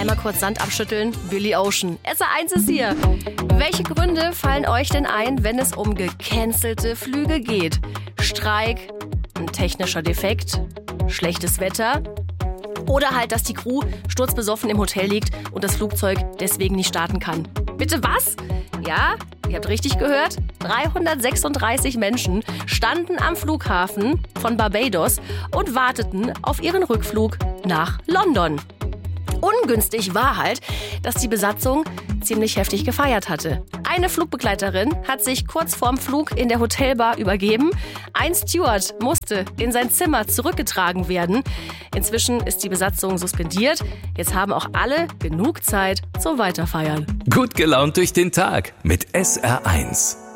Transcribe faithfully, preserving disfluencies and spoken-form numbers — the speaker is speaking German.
Einmal kurz Sand abschütteln, Billy Ocean. S R eins ist hier. Welche Gründe fallen euch denn ein, wenn es um gecancelte Flüge geht? Streik, ein technischer Defekt, schlechtes Wetter oder halt, dass die Crew sturzbesoffen im Hotel liegt und das Flugzeug deswegen nicht starten kann. Bitte was? Ja, ihr habt richtig gehört. dreihundertsechsunddreißig Menschen standen am Flughafen von Barbados und warteten auf ihren Rückflug nach London. Ungünstig war halt, dass die Besatzung ziemlich heftig gefeiert hatte. Eine Flugbegleiterin hat sich kurz vorm Flug in der Hotelbar übergeben. Ein Steward musste in sein Zimmer zurückgetragen werden. Inzwischen ist die Besatzung suspendiert. Jetzt haben auch alle genug Zeit zum Weiterfeiern. Gut gelaunt durch den Tag mit S R eins.